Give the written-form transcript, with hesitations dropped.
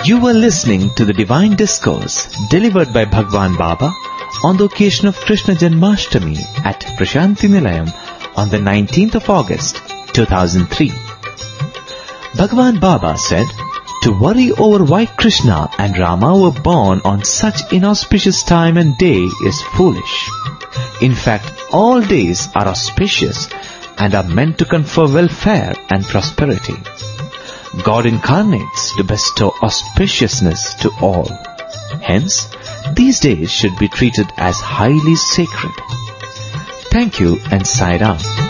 You were listening to the Divine Discourse delivered by Bhagwan Baba on the occasion of Krishna Janmashtami at Prashanti Nilayam on the 19th of August, 2003. Bhagwan Baba said, to worry over why Krishna and Rama were born on such inauspicious time and day is foolish. In fact, all days are auspicious and are meant to confer welfare and prosperity. God incarnates to bestow auspiciousness to all. Hence, these days should be treated as highly sacred. Thank you and Sai Ram.